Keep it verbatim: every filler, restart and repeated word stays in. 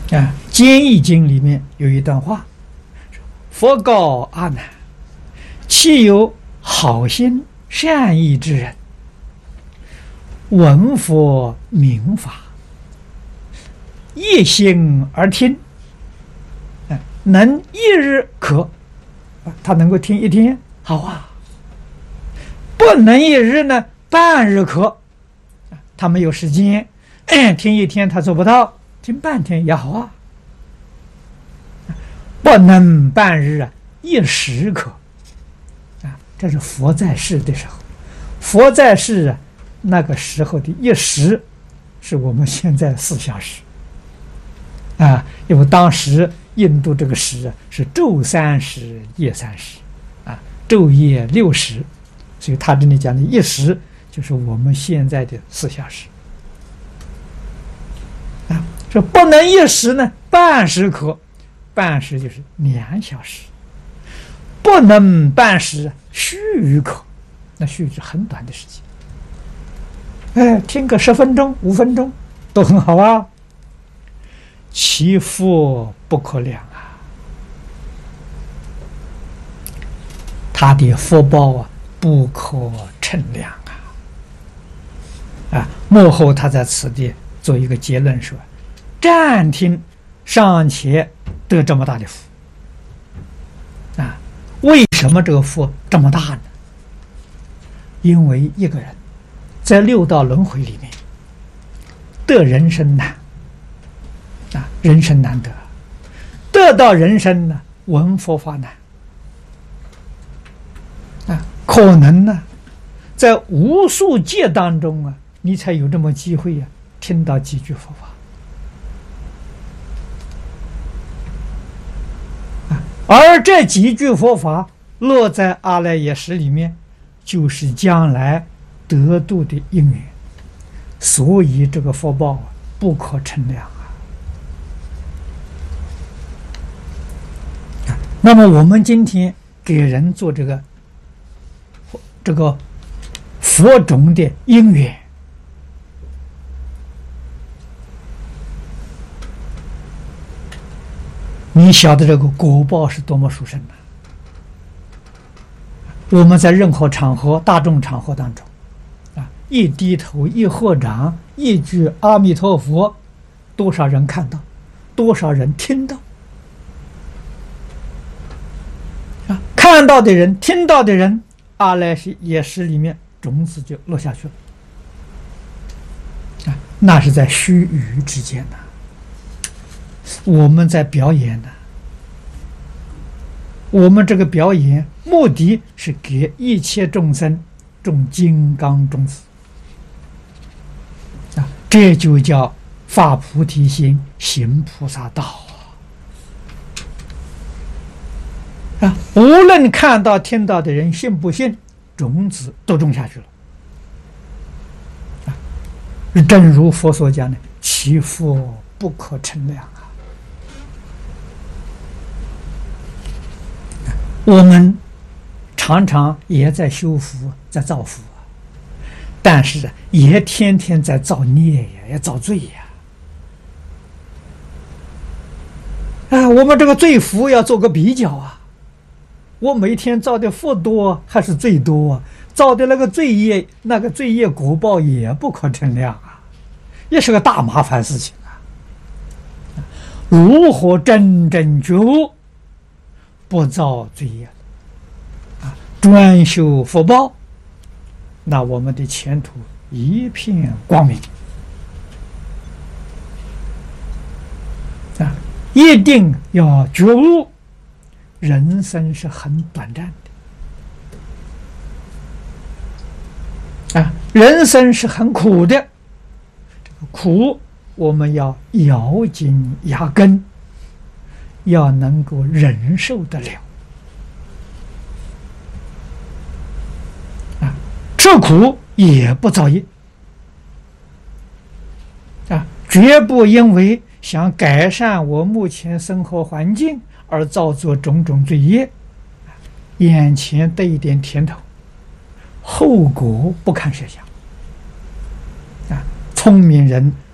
啊，《坚毅经》里面有一段话：佛告阿难，其有好心善意之人，闻佛明法，一心而听，啊，能一日可，啊，他能够听一天，好啊；不能一日呢，半日可，啊，他没有时间，听一天他做不到，听半天也好啊；不能半日啊，一时可，啊，这是佛在世的时候。佛在世啊，那个时候的一时，是我们现在四小时，啊，因为当时印度这个时啊是昼三时，夜三时，啊，昼夜六时，所以他这里讲的一时就是我们现在的四小时。啊，这不能一时呢，半时可，半时就是两小时，不能半时，须臾可，那须臾是很短的时间。哎，听个十分钟、五分钟都很好啊。其福不可量啊，他的福报啊不可称量啊！啊，幕后他在此地做一个结论说：暂听尚且得这么大的福啊！为什么这个福这么大呢？因为一个人在六道轮回里面得人生难啊，人生难得，得到人生呢，闻佛法难啊，可能呢，在无数劫当中啊，你才有这么机会呀、啊，听到几句佛法啊，而这几句佛法落在阿赖耶识里面，就是将来得度的因缘，所以这个福报啊不可称量啊。那么我们今天给人做这个这个佛种的因缘，你晓得这个果报是多么殊胜的。我们在任何场合、大众场合当中啊，一低头、一合掌、一句阿弥陀佛，多少人看到，多少人听到啊？看到的人、听到的人，阿赖耶识里面种子就落下去了啊！那是在须臾之间呢、啊，我们在表演呢、啊。我们这个表演目的是给一切众生种金刚种子啊，这就叫发菩提心，行菩萨道啊！无论看到听到的人信不信，种子都种下去了啊！正如佛所讲的，其福不可称量啊！我们常常也在修福，在造福，但是也天天在造孽呀，也造罪呀。啊，我们这个罪福要做个比较啊，我每天造的福多还是罪多啊？造的那个罪业，那个罪业果报也不可称量啊，也是个大麻烦事情啊。如何真正觉悟，不造罪业啊，专修福报，那我们的前途一片光明啊！一定要觉悟，人生是很短暂的啊，人生是很苦的，这个苦我们要咬紧牙根，要能够忍受得了啊，吃苦也不造业啊，绝不因为想改善我目前生活环境而造作种种罪业，眼前得一点甜头，后果不堪设想啊！聪明人